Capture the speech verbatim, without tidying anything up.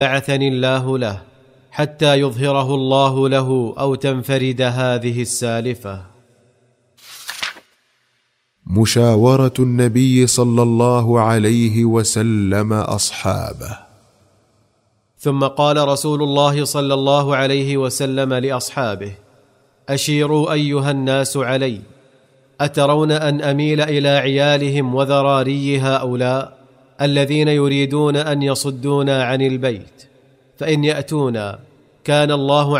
بعثني الله له حتى يظهره الله له أو تنفرد هذه السالفة. مشاورة النبي صلى الله عليه وسلم أصحابه. ثم قال رسول الله صلى الله عليه وسلم لأصحابه: أشيروا أيها الناس علي، أترون أن أميل إلى عيالهم وذراري هؤلاء الذين يريدون أن يصدونا عن البيت؟ فإن يأتونا كان الله